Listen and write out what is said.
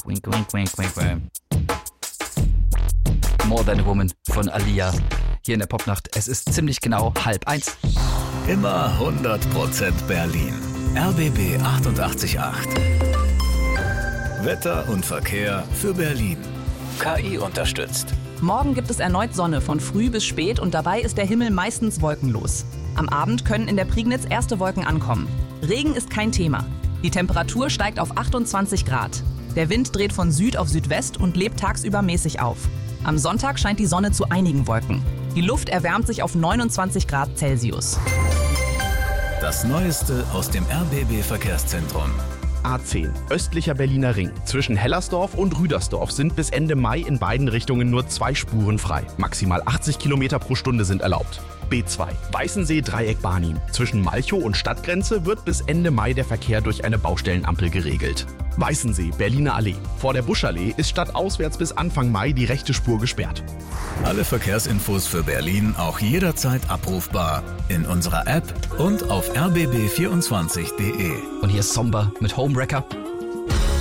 Wink, wink, wink, wink, wink. More Than a Woman von Alia. Hier in der Popnacht. Es ist ziemlich genau 12:30. Immer 100% Berlin. RBB 88.8. Wetter und Verkehr für Berlin. KI unterstützt. Morgen gibt es erneut Sonne von früh bis spät und dabei ist der Himmel meistens wolkenlos. Am Abend können in der Prignitz erste Wolken ankommen. Regen ist kein Thema. Die Temperatur steigt auf 28 Grad. Der Wind dreht von Süd auf Südwest und lebt tagsüber mäßig auf. Am Sonntag scheint die Sonne zu einigen Wolken. Die Luft erwärmt sich auf 29 Grad Celsius. Das Neueste aus dem RBB-Verkehrszentrum. A10, östlicher Berliner Ring. Zwischen Hellersdorf und Rüdersdorf sind bis Ende Mai in beiden Richtungen nur 2 Spuren frei. Maximal 80 km pro Stunde sind erlaubt. B2, Weißensee-Dreieck-Barnim. Zwischen Malchow und Stadtgrenze wird bis Ende Mai der Verkehr durch eine Baustellenampel geregelt. Weißensee, Berliner Allee. Vor der Buschallee ist stadtauswärts bis Anfang Mai die rechte Spur gesperrt. Alle Verkehrsinfos für Berlin auch jederzeit abrufbar in unserer App und auf rbb24.de. Und hier ist Somber mit Homewrecker.